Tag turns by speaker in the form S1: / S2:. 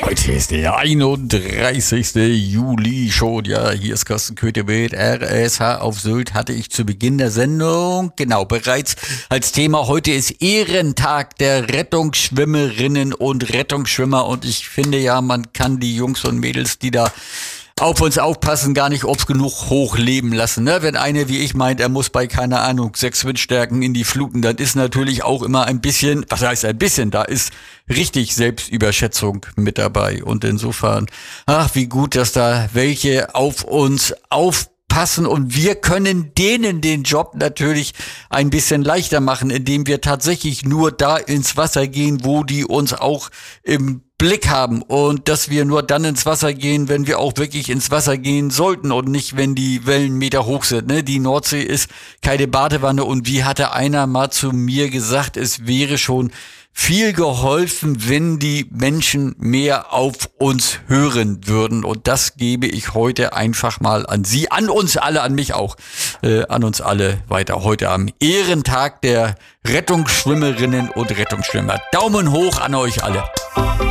S1: Heute ist der 31. Juli schon. Ja, hier ist Carsten Köthe mit RSH auf Sylt. Hatte ich zu Beginn der Sendung, genau, bereits als Thema. Heute ist Ehrentag der Rettungsschwimmerinnen und Rettungsschwimmer. Und ich finde ja, man kann die Jungs und Mädels, die da auf uns aufpassen, gar nicht oft genug hochleben lassen. Ne? Wenn einer wie ich meint, er muss bei, keine Ahnung, 6 Windstärken in die Fluten, dann ist natürlich auch immer ein bisschen, was heißt ein bisschen, da ist richtig Selbstüberschätzung mit dabei. Und insofern, ach, wie gut, dass da welche auf uns aufpassen, und wir können denen den Job natürlich ein bisschen leichter machen, indem wir tatsächlich nur da ins Wasser gehen, wo die uns auch im Blick haben, und dass wir nur dann ins Wasser gehen, wenn wir auch wirklich ins Wasser gehen sollten und nicht, wenn die Wellen Meter hoch sind. Ne? Die Nordsee ist keine Badewanne, und wie hatte einer mal zu mir gesagt, es wäre schon viel geholfen, wenn die Menschen mehr auf uns hören würden. Und das gebe ich heute einfach mal an Sie, an uns alle, an mich auch, an uns alle weiter. Heute am Ehrentag der Rettungsschwimmerinnen und Rettungsschwimmer. Daumen hoch an euch alle.